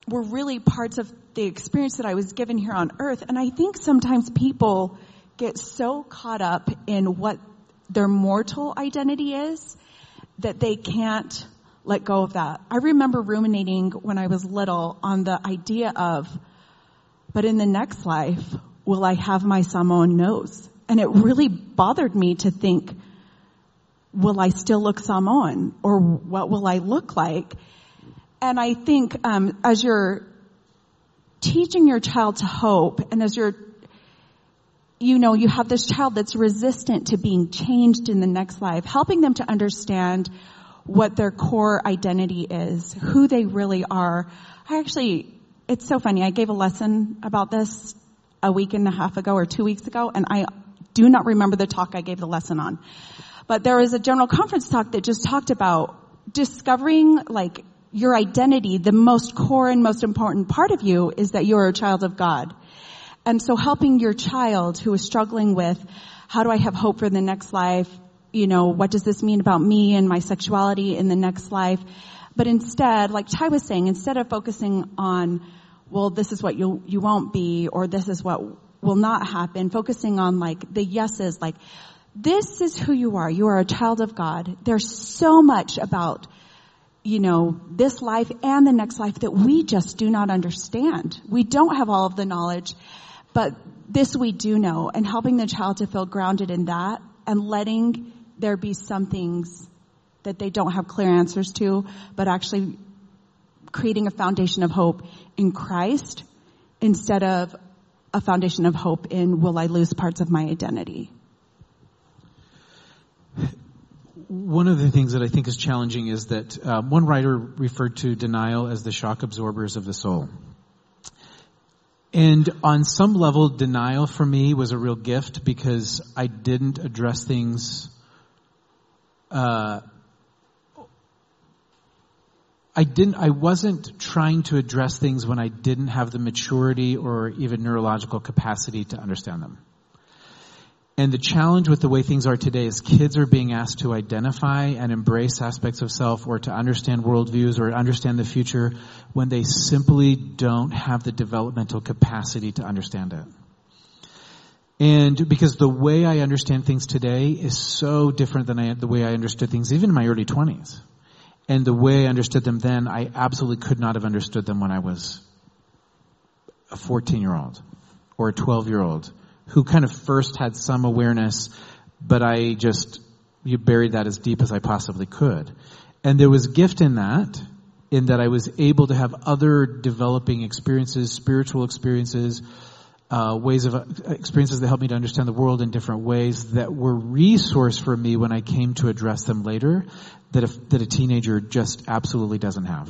were really parts of the experience that I was given here on earth. And I think sometimes people get so caught up in what their mortal identity is that they can't let go of that. I remember ruminating when I was little on the idea of, but in the next life, will I have my Samoan nose? And it really bothered me to think, will I still look Samoan? Or what will I look like? And I think as you're teaching your child to hope, and as you have this child that's resistant to being changed in the next life, helping them to understand what their core identity is, who they really are. It's so funny. I gave a lesson about this a week and a half ago or 2 weeks ago, and I do not remember the talk I gave the lesson on. But there was a general conference talk that just talked about discovering, like, your identity. The most core and most important part of you is that you're a child of God. And so helping your child who is struggling with, how do I have hope for the next life? What does this mean about me and my sexuality in the next life? But instead, like Ty was saying, instead of focusing on, well, this is what you won't be, or this is what will not happen, focusing on like the yeses, like this is who you are. You are a child of God. There's so much about, this life and the next life that we just do not understand. We don't have all of the knowledge, but this we do know, and helping the child to feel grounded in that and letting there be some things that they don't have clear answers to, but actually creating a foundation of hope in Christ instead of a foundation of hope in, will I lose parts of my identity? One of the things that I think is challenging is that one writer referred to denial as the shock absorbers of the soul. And on some level, denial for me was a real gift because I didn't address things. I wasn't trying to address things when I didn't have the maturity or even neurological capacity to understand them. And the challenge with the way things are today is kids are being asked to identify and embrace aspects of self or to understand worldviews or understand the future when they simply don't have the developmental capacity to understand it. And because the way I understand things today is so different than the way I understood things even in my early 20s. And the way I understood them then, I absolutely could not have understood them when I was a 14-year-old or a 12-year-old who kind of first had some awareness, but you buried that as deep as I possibly could. And there was gift in that I was able to have other developing experiences, spiritual experiences, experiences that helped me to understand the world in different ways that were resource for me when I came to address them later that a teenager just absolutely doesn't have.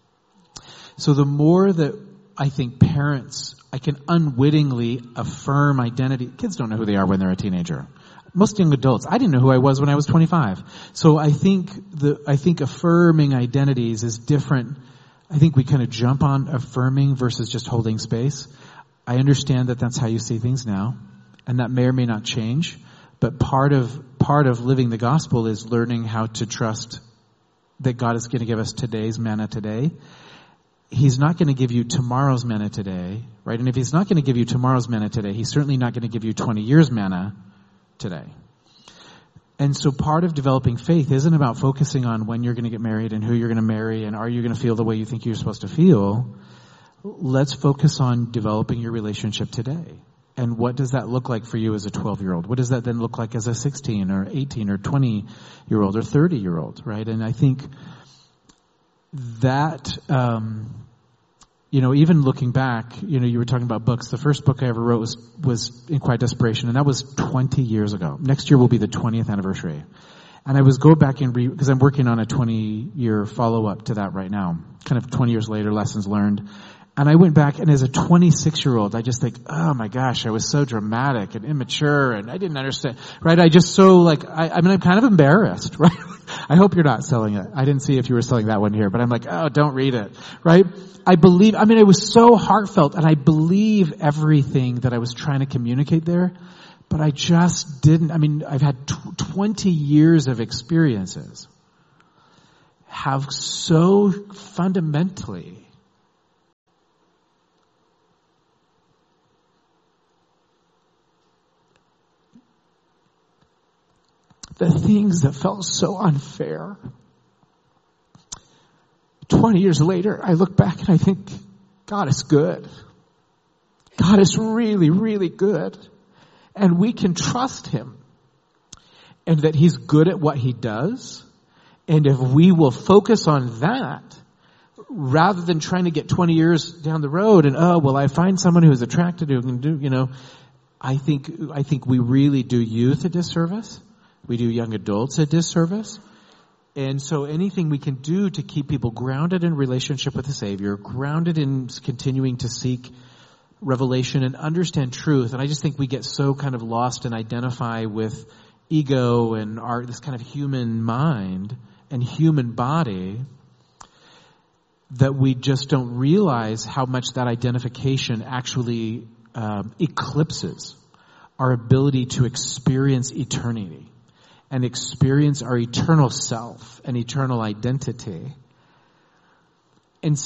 So the more that I think parents, I can unwittingly affirm identity. Kids don't know who they are when they're a teenager. Most young adults, I didn't know who I was when I was 25. So I think affirming identities is different. I think we kind of jump on affirming versus just holding space. I understand that that's how you see things now, and that may or may not change. But part of living the gospel is learning how to trust that God is going to give us today's manna today. He's not going to give you tomorrow's manna today, right? And if he's not going to give you tomorrow's manna today, he's certainly not going to give you 20 years manna today. And so part of developing faith isn't about focusing on when you're going to get married and who you're going to marry and are you going to feel the way you think you're supposed to feel. Let's focus on developing your relationship today. And what does that look like for you as a 12-year-old? What does that then look like as a 16 or 18 or 20-year-old or 30-year-old, right? And I think that, even looking back, you were talking about books. The first book I ever wrote was In Quiet Desperation, and that was 20 years ago. Next year will be the 20th anniversary. And I was go back and because I'm working on a 20-year follow-up to that right now, kind of 20 years later, lessons learned. And I went back, and as a 26-year-old, I just think, oh my gosh, I was so dramatic and immature, and I didn't understand, right? I just I'm kind of embarrassed, right? I hope you're not selling it. I didn't see if you were selling that one here, but I'm like, oh, don't read it, right? It was so heartfelt, and I believe everything that I was trying to communicate there, but I just didn't. I've had 20 years of experiences have so fundamentally the things that felt so unfair. 20 years later, I look back and I think, God is good. God is really, really good. And we can trust him. And that he's good at what he does. And if we will focus on that, rather than trying to get 20 years down the road and, I find someone who is attracted who can do, I think we really do youth a disservice. We do young adults a disservice. And so anything we can do to keep people grounded in relationship with the Savior, grounded in continuing to seek revelation and understand truth. And I just think we get so kind of lost and identify with ego and this kind of human mind and human body that we just don't realize how much that identification actually eclipses our ability to experience eternity and experience our eternal self and eternal identity. And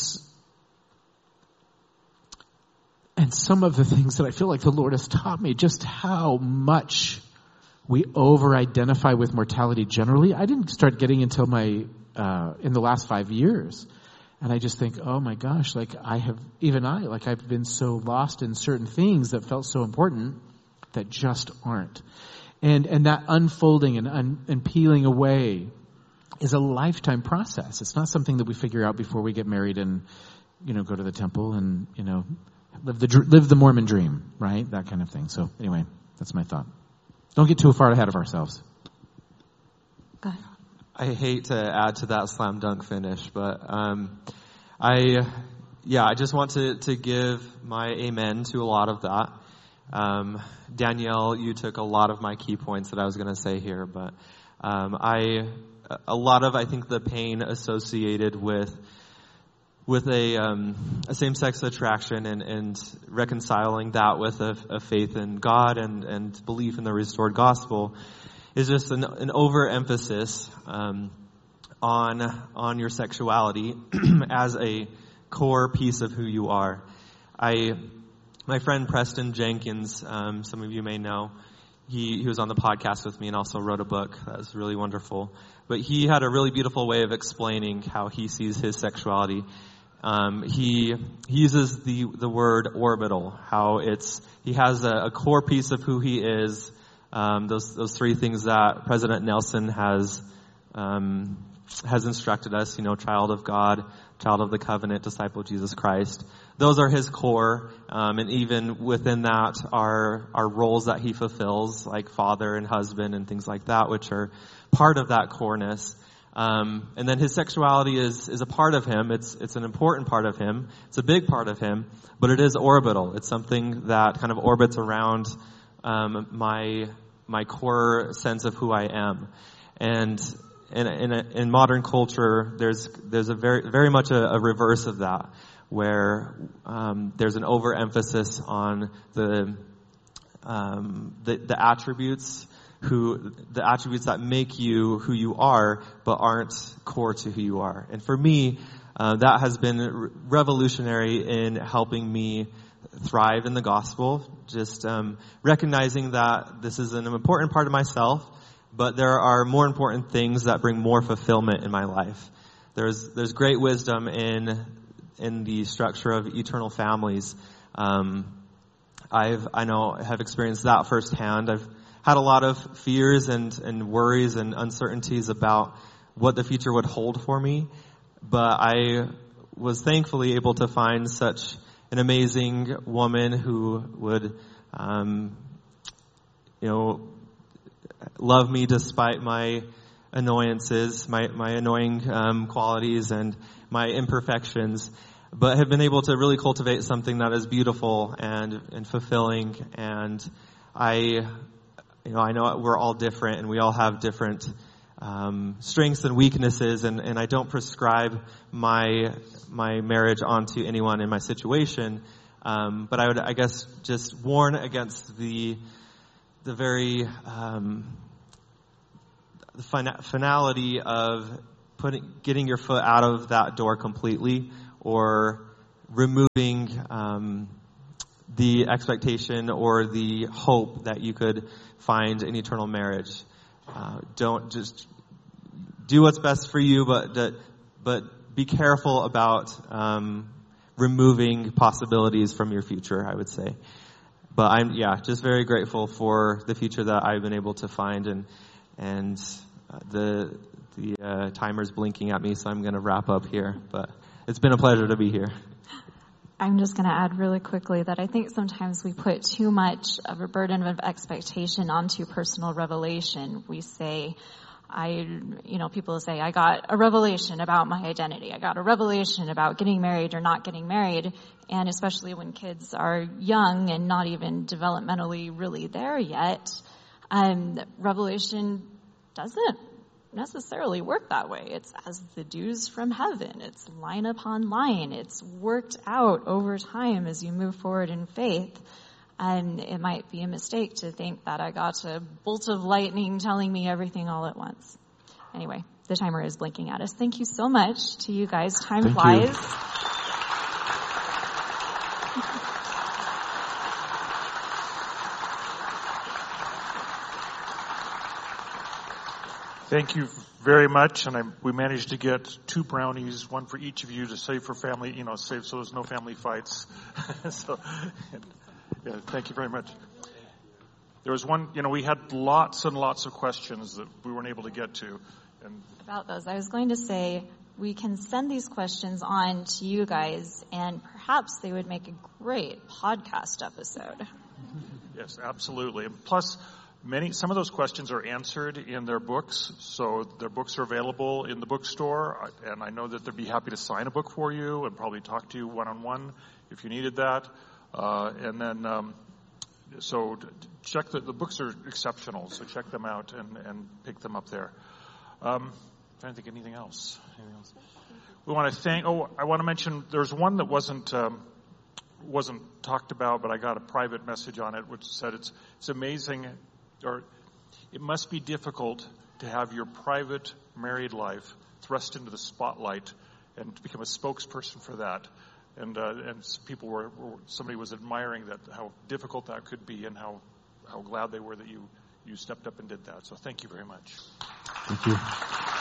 some of the things that I feel like the Lord has taught me, just how much we over-identify with mortality generally. I didn't start getting until in the last 5 years. And I just think, oh my gosh, I've been so lost in certain things that felt so important that just aren't. And that unfolding and peeling away is a lifetime process. It's not something that we figure out before we get married and, go to the temple and, live the Mormon dream, right? That kind of thing. So anyway, that's my thought. Don't get too far ahead of ourselves. Go ahead. I hate to add to that slam dunk finish, but I just want to give my amen to a lot of that. Danielle, you took a lot of my key points that I was going to say here, but I think the pain associated with a same-sex attraction and reconciling that with a faith in God and belief in the restored gospel is just an overemphasis on your sexuality as a core piece of who you are. My friend Preston Jenkins, some of you may know, he was on the podcast with me and also wrote a book that was really wonderful. But he had a really beautiful way of explaining how he sees his sexuality. He uses the word orbital, how he has a core piece of who he is, those three things that President Nelson has instructed us, child of God, child of the covenant, disciple of Jesus Christ. Those are his core, and even within that are roles that he fulfills, like father and husband and things like that, which are part of that coreness. And then his sexuality is a part of him. It's an important part of him. It's a big part of him, but it is orbital. It's something that kind of orbits around my core sense of who I am. And in modern culture, there's a very much a reverse of that, where there's an overemphasis on the attributes that make you who you are, but aren't core to who you are. And for me, that has been revolutionary in helping me thrive in the gospel. Just recognizing that this is an important part of myself, but there are more important things that bring more fulfillment in my life. There's great wisdom in the structure of eternal families. I have experienced that firsthand. I've had a lot of fears and worries and uncertainties about what the future would hold for me, but I was thankfully able to find such an amazing woman who would, love me despite my annoyances, my annoying qualities and my imperfections, but have been able to really cultivate something that is beautiful and fulfilling. And I know we're all different and we all have different strengths and weaknesses, and I don't prescribe my marriage onto anyone in my situation, but I would, I guess, just warn against the very finality of getting your foot out of that door completely, or removing the expectation or the hope that you could find an eternal marriage. don't just do what's best for you, but be careful about removing possibilities from your future, I would say. But I'm just very grateful for the future that I've been able to find, and the timer's blinking at me, so I'm going to wrap up here. But it's been a pleasure to be here. I'm just going to add really quickly that I think sometimes we put too much of a burden of expectation onto personal revelation. We say, people say, I got a revelation about my identity. I got a revelation about getting married or not getting married. And especially when kids are young and not even developmentally really there yet, revelation doesn't necessarily work that way. It's as the dews from heaven. It's line upon line. It's worked out over time as you move forward in faith. And it might be a mistake to think that I got a bolt of lightning telling me everything all at once. Anyway, the timer is blinking at us. Thank you so much to you guys. Time flies. Thank you very much, and we managed to get 2 brownies, one for each of you to save for family, save so there's no family fights. Thank you very much. There was one, we had lots and lots of questions that we weren't able to get to. And about those, I was going to say, we can send these questions on to you guys, and perhaps they would make a great podcast episode. Yes, absolutely. And plus, some of those questions are answered in their books, so their books are available in the bookstore, and I know that they'd be happy to sign a book for you and probably talk to you one-on-one if you needed that. So check the books are exceptional, so check them out and pick them up there. Trying to think of anything else. We want to I want to mention there's one that wasn't talked about, but I got a private message on it which said it's amazing, or it must be difficult to have your private married life thrust into the spotlight and to become a spokesperson for that. And somebody was admiring that, how difficult that could be, and how glad they were that you stepped up and did that. So thank you very much. Thank you.